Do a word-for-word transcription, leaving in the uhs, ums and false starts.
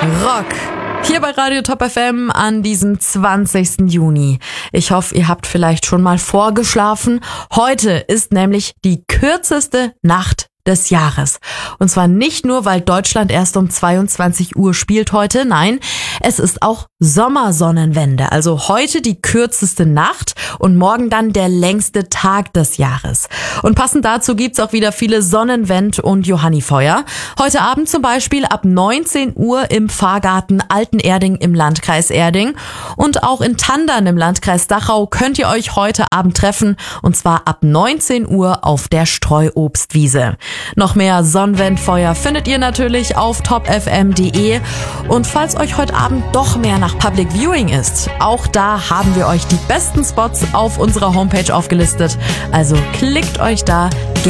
Rock. Hier bei Radio Top F M an diesem zwanzigsten Juni. Ich hoffe, ihr habt vielleicht schon mal vorgeschlafen. Heute ist nämlich die kürzeste Nacht des Jahres. Und zwar nicht nur, weil Deutschland erst um zweiundzwanzig Uhr spielt heute. Nein, es ist auch Sommersonnenwende. Also heute die kürzeste Nacht und morgen dann der längste Tag des Jahres. Und passend dazu gibt's auch wieder viele Sonnenwend- und Johannifeuer. Heute Abend zum Beispiel ab neunzehn Uhr im Pfarrgarten Altenerding im Landkreis Erding. Und auch in Tandern im Landkreis Dachau könnt ihr euch heute Abend treffen. Und zwar ab neunzehn Uhr auf der Streuobstwiese. Noch mehr Sonnenwendfeuer findet ihr natürlich auf top f m punkt d e. Und falls euch heute Abend doch mehr nach Public Viewing ist, auch da haben wir euch die besten Spots auf unserer Homepage aufgelistet. Also klickt euch da gerne